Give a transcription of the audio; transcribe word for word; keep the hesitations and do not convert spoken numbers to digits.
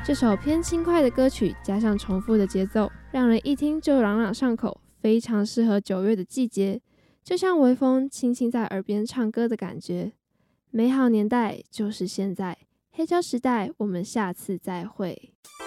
这首偏轻快的歌曲加上重复的节奏，让人一听就朗朗上口，非常适合九月的季节，就像微风轻轻在耳边唱歌的感觉。美好年代就是现在，黑胶时代，我们下次再会。